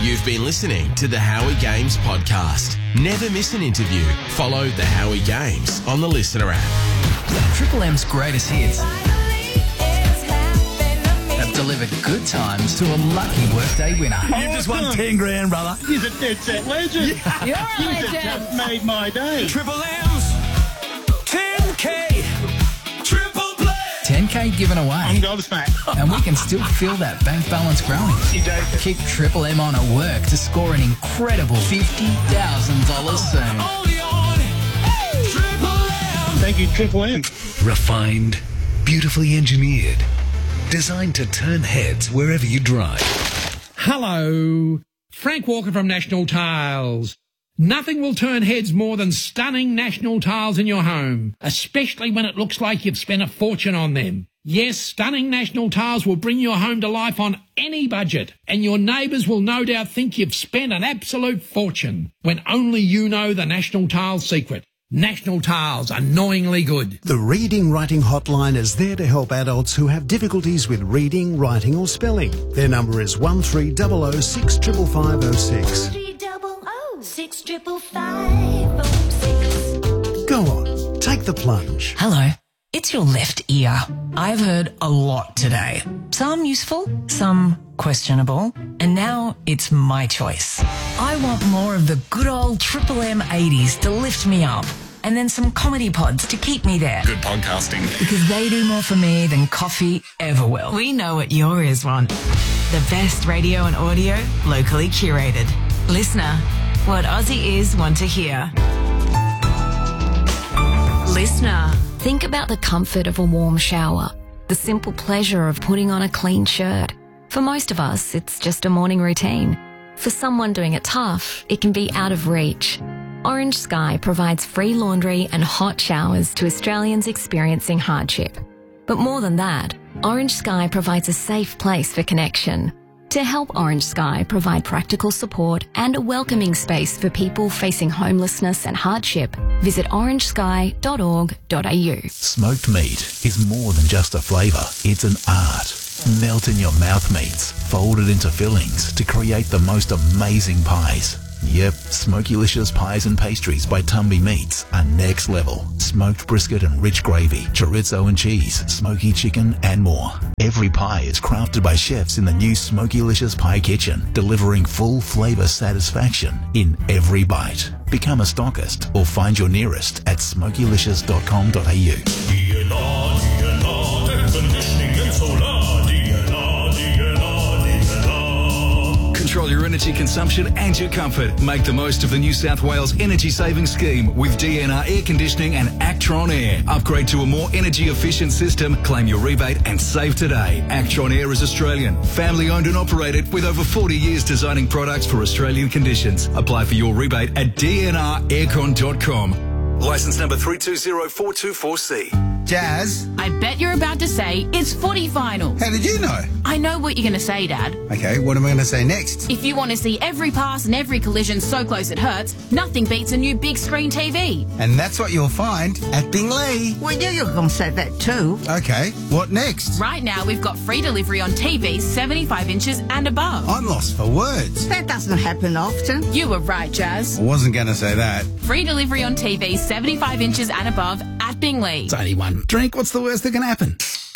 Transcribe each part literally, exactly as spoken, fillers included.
You've been listening to the Howie Games podcast. Never miss an interview. Follow the Howie Games on the Listener app. Triple M's greatest hits have delivered good times to a lucky workday winner. You just won ten grand, brother. He's a dead set legend. Yeah. You're a He's legend. just made my day. Triple M's ten K triple play. ten K given I'm away. gobsmacked. And we can still feel that bank balance growing. You joking? Keep Triple M on at work to score an incredible fifty thousand dollars soon. Only on Triple M. Thank you, Triple M. Refined, beautifully engineered, designed to turn heads wherever you drive. Hello, Frank Walker from National Tiles. Nothing will turn heads more than stunning National Tiles in your home, especially when it looks like you've spent a fortune on them. Yes, stunning National Tiles will bring your home to life on any budget, and your neighbours will no doubt think you've spent an absolute fortune, when only you know the National Tiles secret. National Tiles, annoyingly good. The Reading Writing Hotline is there to help adults who have difficulties with reading, writing or spelling. Their number is one three zero zero six five five five zero six. three double oh six triple five oh six. Go on, take the plunge. Hello, it's your left ear. I've heard a lot today. Some useful, some questionable, and now it's my choice. I want more of the good old Triple M eighties to lift me up, and then some comedy pods to keep me there. Good podcasting. Because they do more for me than coffee ever will. We know what your ears want. The best radio and audio, locally curated. Listener, what Aussie ears want to hear. Listener, think about the comfort of a warm shower, the simple pleasure of putting on a clean shirt. For most of us, it's just a morning routine. For someone doing it tough, it can be out of reach. Orange Sky provides free laundry and hot showers to Australians experiencing hardship. But more than that, Orange Sky provides a safe place for connection. To help Orange Sky provide practical support and a welcoming space for people facing homelessness and hardship, visit orange sky dot org dot a u. Smoked meat is more than just a flavour, it's an art. Melt in your mouth meats, folded into fillings to create the most amazing pies. Yep, Smokylicious Pies and Pastries by Tumby Meats are next level. Smoked brisket and rich gravy, chorizo and cheese, smoky chicken and more. Every pie is crafted by chefs in the new Smokylicious Pie Kitchen, delivering full flavour satisfaction in every bite. Become a stockist or find your nearest at smokylicious dot com dot a u. Control your energy consumption and your comfort. Make the most of the New South Wales Energy Saving Scheme with D N R Air Conditioning and Actron Air. Upgrade to a more energy efficient system, claim your rebate and save today. Actron Air is Australian, family owned and operated with over forty years designing products for Australian conditions. Apply for your rebate at d n r aircon dot com. Licence number three two zero four two four C. Jazz. I bet you're about to say it's footy final. How did you know? I know what you're going to say, Dad. Okay, what am I going to say next? If you want to see every pass and every collision so close it hurts, nothing beats a new big screen T V. And that's what you'll find at Bingley. We knew you were going to say that too. Okay, what next? Right now, we've got free delivery on T Vs seventy-five inches and above. I'm lost for words. That doesn't happen often. You were right, Jazz. I wasn't going to say that. Free delivery on T Vs seventy-five inches and above at Bingley. It's only one drink. What's the worst that can happen?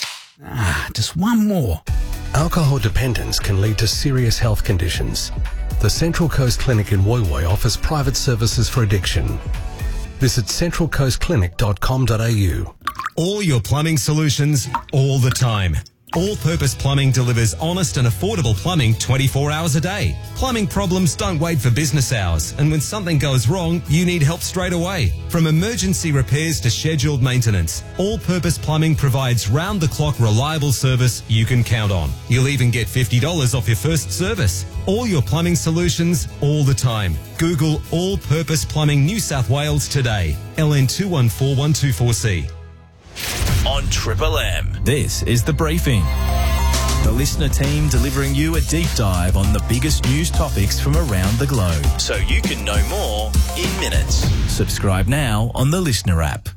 Ah, just one more. Alcohol dependence can lead to serious health conditions. The Central Coast Clinic in Woy Woy offers private services for addiction. Visit central coast clinic dot com dot a u. All your plumbing solutions, all the time. All Purpose Plumbing delivers honest and affordable plumbing twenty-four hours a day. Plumbing problems don't wait for business hours, and when something goes wrong, you need help straight away. From emergency repairs to scheduled maintenance, All Purpose Plumbing provides round-the-clock reliable service you can count on. You'll even get fifty dollars off your first service. All your plumbing solutions, all the time. Google All Purpose Plumbing New South Wales today. L N two one four one two four C. On Triple M, this is The Briefing. The listener team delivering you a deep dive on the biggest news topics from around the globe, so you can know more in minutes. Subscribe now on the Listener app.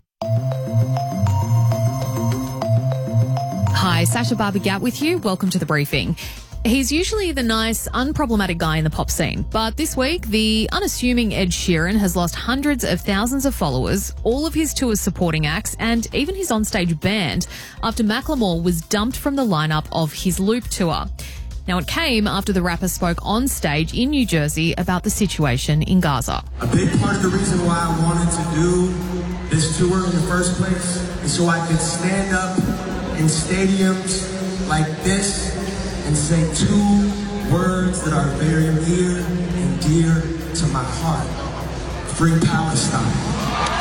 Hi, Sasha Barbagat with you. Welcome to The Briefing. He's usually the nice, unproblematic guy in the pop scene, but this week, the unassuming Ed Sheeran has lost hundreds of thousands of followers, all of his tour's supporting acts, and even his onstage band after Macklemore was dumped from the lineup of his Loop tour. Now, it came after the rapper spoke on stage in New Jersey about the situation in Gaza. A big part of the reason why I wanted to do this tour in the first place is so I could stand up in stadiums like this and say two words that are very near and dear to my heart. Free Palestine.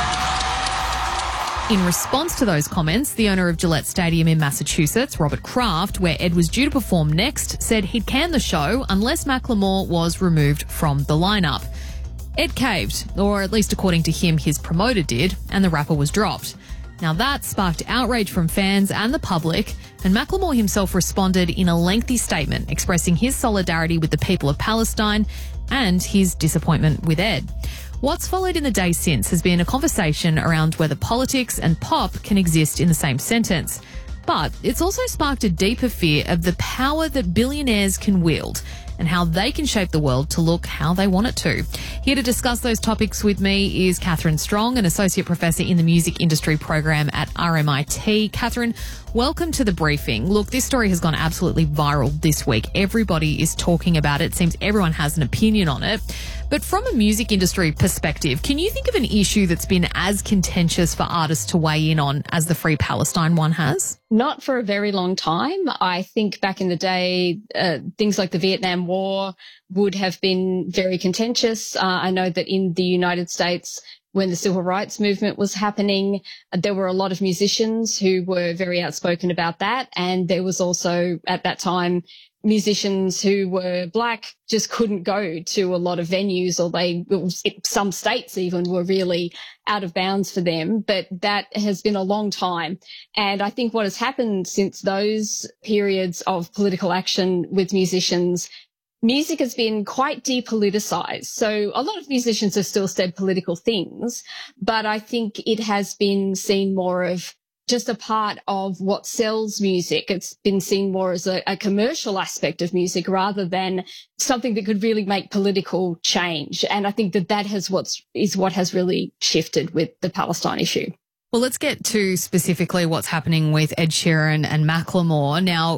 In response to those comments, the owner of Gillette Stadium in Massachusetts, Robert Kraft, where Ed was due to perform next, said he'd can the show unless Macklemore was removed from the lineup. Ed caved, or at least according to him, his promoter did, and the rapper was dropped. Now that sparked outrage from fans and the public, and Macklemore himself responded in a lengthy statement expressing his solidarity with the people of Palestine and his disappointment with Ed. What's followed in the days since has been a conversation around whether politics and pop can exist in the same sentence. But it's also sparked a deeper fear of the power that billionaires can wield and how they can shape the world to look how they want it to. Here to discuss those topics with me is Catherine Strong, an Associate Professor in the Music Industry Program at R M I T. Catherine, welcome to the briefing. Look, this story has gone absolutely viral this week. Everybody is talking about it. Seems everyone has an opinion on it. But from a music industry perspective, can you think of an issue that's been as contentious for artists to weigh in on as the Free Palestine one has? Not for a very long time. I think back in the day, uh, things like the Vietnam War would have been very contentious. Uh, I know that in the United States, when the civil rights movement was happening, there were a lot of musicians who were very outspoken about that. And there was also, at that time, musicians who were black just couldn't go to a lot of venues, or they, some states even were really out of bounds for them. But that has been a long time. And I think what has happened since those periods of political action with musicians, music has been quite depoliticized. So a lot of musicians have still said political things, but I think it has been seen more of just a part of what sells music. It's been seen more as a, a commercial aspect of music rather than something that could really make political change. And I think that that has what's, is what has really shifted with the Palestine issue. Well, let's get to specifically what's happening with Ed Sheeran and Macklemore. Now,